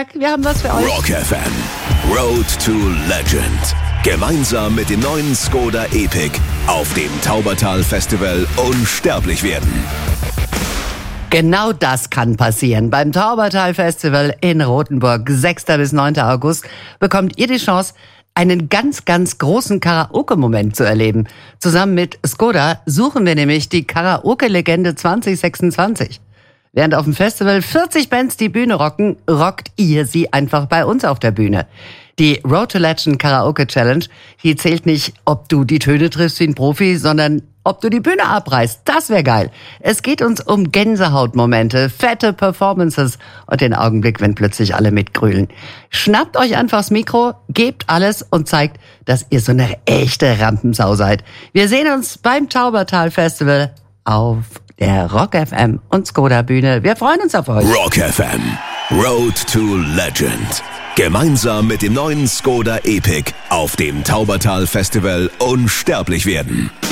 Freitag, wir haben was für euch. Rock FM, Road to Legend. Gemeinsam mit dem neuen Skoda Epic auf dem Taubertal Festival unsterblich werden. Genau das kann passieren. Beim Taubertal Festival in Rothenburg, 6. bis 9. August, bekommt ihr die Chance, einen ganz, ganz großen Karaoke-Moment zu erleben. Zusammen mit Skoda suchen wir nämlich die Karaoke-Legende 2026. Während auf dem Festival 40 Bands die Bühne rocken, rockt ihr sie einfach bei uns auf der Bühne. Die Road to Legend Karaoke Challenge, die zählt nicht, ob du die Töne triffst wie ein Profi, sondern ob du die Bühne abreißt. Das wäre geil. Es geht uns um Gänsehautmomente, fette Performances und den Augenblick, wenn plötzlich alle mitgrölen. Schnappt euch einfach das Mikro, gebt alles und zeigt, dass ihr so eine echte Rampensau seid. Wir sehen uns beim Taubertal Festival auf der Rock FM und Skoda Bühne. Wir freuen uns auf euch. Rock FM, Road to Legend. Gemeinsam mit dem neuen Skoda Epic auf dem Taubertal Festival unsterblich werden.